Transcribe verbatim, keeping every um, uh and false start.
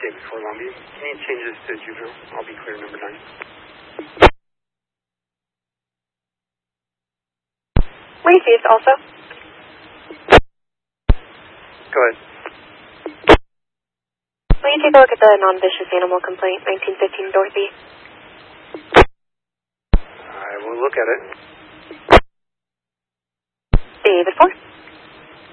day before Long Beach. Can you change this to juvenile? I'll be clear number nine. Received also. Go ahead. Will you take a look at the non-vicious animal complaint, nineteen fifteen Dorothy? I will look at it.